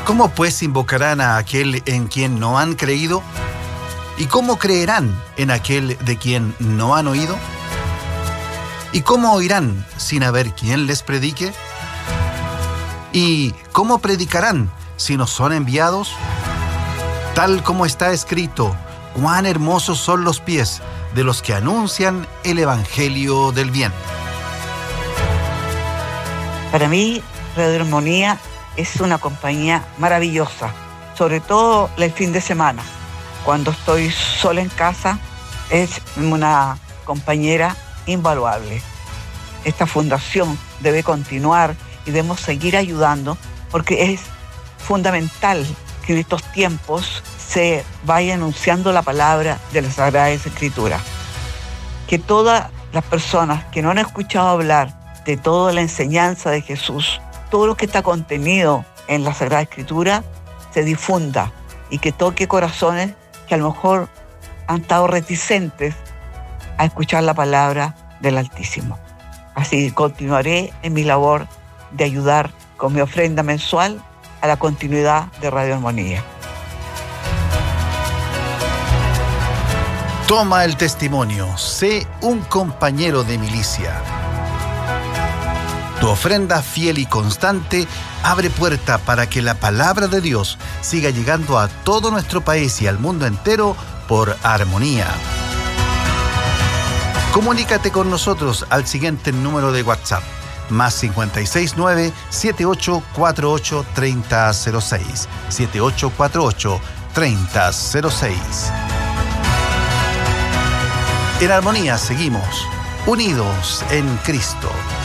¿Cómo pues invocarán a aquel en quien no han creído? ¿Y cómo creerán en aquel de quien no han oído? ¿Y cómo oirán sin haber quien les predique? ¿Y cómo predicarán si no son enviados? Tal como está escrito, cuán hermosos son los pies de los que anuncian el evangelio del bien. Para mí, Radio Armonía es una compañía maravillosa, sobre todo el fin de semana. Cuando estoy sola en casa, es una compañera invaluable. Esta fundación debe continuar y debemos seguir ayudando porque es fundamental que en estos tiempos se vaya anunciando la palabra de la Sagrada Escritura. Que todas las personas que no han escuchado hablar de toda la enseñanza de Jesús, todo lo que está contenido en la Sagrada Escritura, se difunda y que toque corazones que a lo mejor han estado reticentes a escuchar la palabra del Altísimo. Así continuaré en mi labor de ayudar con mi ofrenda mensual a la continuidad de Radio Armonía. Toma el testimonio, sé un compañero de milicia. Tu ofrenda fiel y constante abre puerta para que la palabra de Dios siga llegando a todo nuestro país y al mundo entero por Armonía. Comunícate con nosotros al siguiente número de WhatsApp, más 569-7848-3006, 7848-3006. En Armonía seguimos, unidos en Cristo.